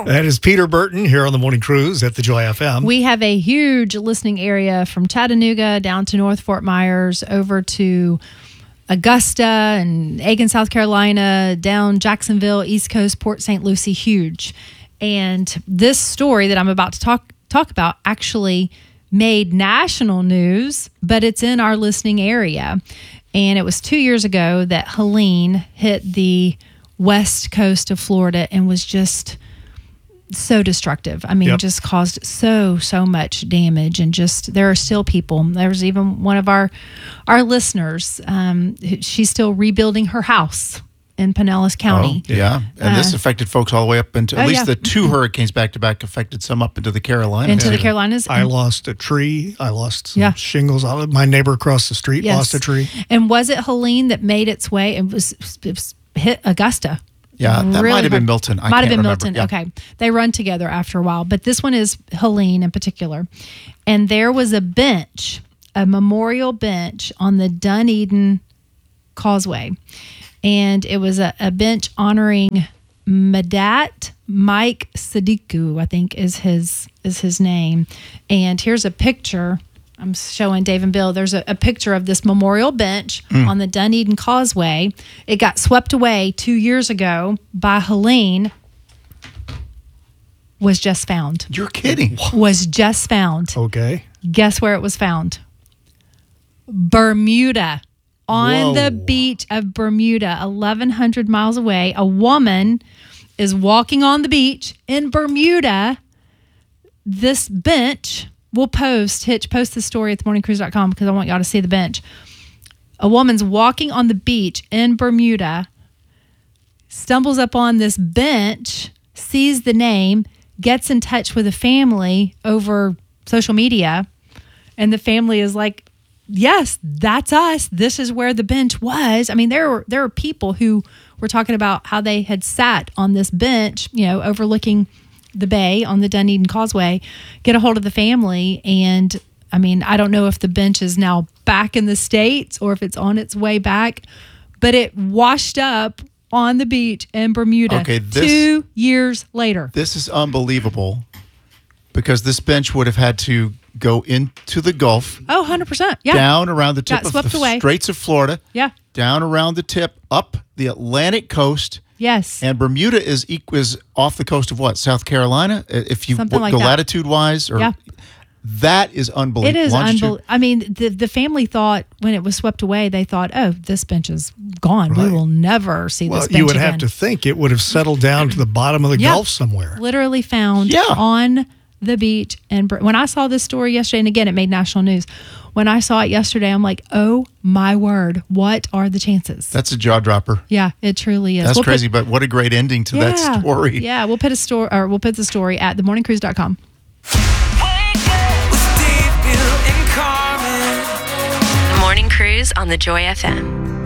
That is Peter Burton here on the Morning Cruise at the Joy FM. We have a huge listening area from Chattanooga down to North Fort Myers over to Augusta and Aiken, South Carolina, down Jacksonville, East Coast, Port St. Lucie, huge. And this story that I'm about to talk about actually made national news, but it's in our listening area. And it was 2 years ago that Helene hit the west coast of Florida and was just so destructive. I mean, just caused so much damage, and just there are still people. There was even one of our listeners. She's still rebuilding her house in Pinellas County. Oh, yeah, and this affected folks all the way up into at least the two hurricanes back to back affected some up into the Carolinas. Into the Carolinas. I lost a tree. I lost some shingles. My neighbor across the street lost a tree. And was it Helene that made its way? It was hit Augusta. Yeah, that might have been Milton. Might have been Milton. Yeah. Okay. They run together after a while. But this one is Helene in particular. And there was a bench, a memorial bench on the Dunedin Causeway. And it was a bench honoring Madat Mike Sadiku, I think is his name. And here's a picture. I'm showing Dave and Bill. There's a picture of this memorial bench on the Dunedin Causeway. It got swept away 2 years ago by Helene. Was just found. You're kidding. Was just found. Okay. Guess where it was found? Bermuda. On the beach of Bermuda, 1,100 miles away. A woman is walking on the beach in Bermuda. This bench... We'll post the story at themorningcruise.com because I want y'all to see the bench. A woman's walking on the beach in Bermuda, stumbles up on this bench, sees the name, gets in touch with a family over social media, and the family is like, yes, that's us. This is where the bench was. I mean, there were people who were talking about how they had sat on this bench, overlooking the bay on the Dunedin Causeway, get a hold of the family. And I mean, I don't know if the bench is now back in the States or if it's on its way back, but it washed up on the beach in Bermuda 2 years later. This is unbelievable because this bench would have had to go into the Gulf. Oh, 100%. Yeah. Down around the tip of the away. Straits of Florida. Yeah. Down around the tip, up the Atlantic coast. Yes. And Bermuda is off the coast of what? South Carolina? If you Something like go that. latitude-wise? Or, that is unbelievable. It is unbelievable. I mean, the family thought when it was swept away, they thought, oh, this bench is gone. Right. We will never see this bench again. You would have to think it would have settled down to the bottom of the Gulf somewhere. Literally found on the beach. And when I saw this story yesterday, and again, it made national news. When I saw it yesterday, I'm like, oh my word, what are the chances? That's a jaw dropper. Yeah, it truly is. That's crazy, but what a great ending to that story. Yeah, we'll put the story at themorningcruise.com. The Morning Cruise on the Joy FM.